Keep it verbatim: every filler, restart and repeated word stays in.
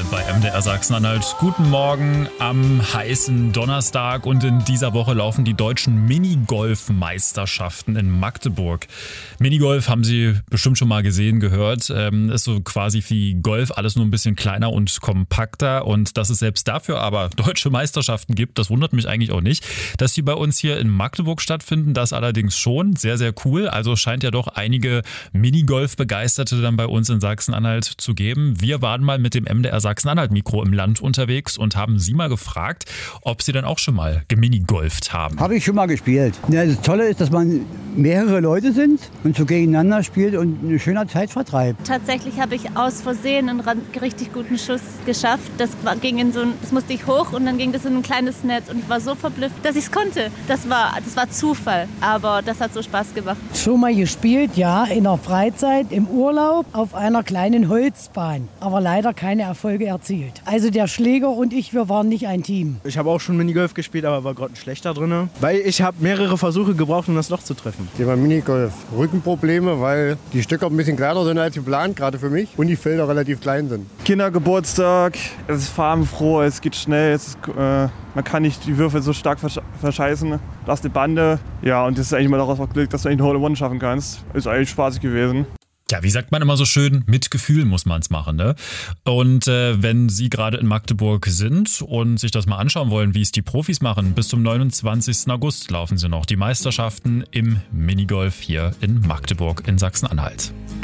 bei M D R Sachsen-Anhalt. Guten Morgen am heißen Donnerstag und in dieser Woche laufen die deutschen Minigolf-Meisterschaften in Magdeburg. Minigolf haben Sie bestimmt schon mal gesehen, gehört. Ähm, ist so quasi wie Golf, alles nur ein bisschen kleiner und kompakter. Und dass es selbst dafür aber deutsche Meisterschaften gibt, das wundert mich eigentlich auch nicht. Dass die bei uns hier in Magdeburg stattfinden, das allerdings schon. Sehr, sehr cool. Also scheint ja doch einige Minigolf-Begeisterte dann bei uns in Sachsen-Anhalt zu geben. Wir waren mal mit dem M D R Sachsen-Anhalt-Mikro im Land unterwegs und haben Sie mal gefragt, ob Sie dann auch schon mal geminigolft haben. Habe ich schon mal gespielt. Ja, das Tolle ist, dass man mehrere Leute sind und so gegeneinander spielt und eine schöne Zeit vertreibt. Tatsächlich habe ich aus Versehen einen richtig guten Schuss geschafft. Das war, ging in so ein, das musste ich hoch und dann ging das in ein kleines Netz und ich war so verblüfft, dass ich es konnte. Das war, das war Zufall, aber das hat so Spaß gemacht. Schon mal gespielt, ja, in der Freizeit, im Urlaub, auf einer kleinen Holzbahn, aber leider keine Erfolge erzielt. Also der Schläger und ich, wir waren nicht ein Team. Ich habe auch schon Minigolf gespielt, aber war gerade schlechter drin, weil ich habe mehrere Versuche gebraucht, um das Loch zu treffen. Thema Minigolf. Rückenprobleme, weil die Stöcker ein bisschen kleiner sind als geplant, gerade für mich, und die Felder relativ klein sind. Kindergeburtstag, es ist farbenfroh, es geht schnell, es ist, äh, man kann nicht die Würfel so stark versch- verscheißen. Das ist eine Bande. Ja, und das ist eigentlich mal daraus Glück, dass du einen Hole-in-One schaffen kannst. Ist eigentlich spaßig gewesen. Ja, wie sagt man immer so schön, mit Gefühl muss man es machen, ne? Und äh, wenn Sie gerade in Magdeburg sind und sich das mal anschauen wollen, wie es die Profis machen, bis zum neunundzwanzigsten August laufen sie noch. Die Meisterschaften im Minigolf hier in Magdeburg in Sachsen-Anhalt.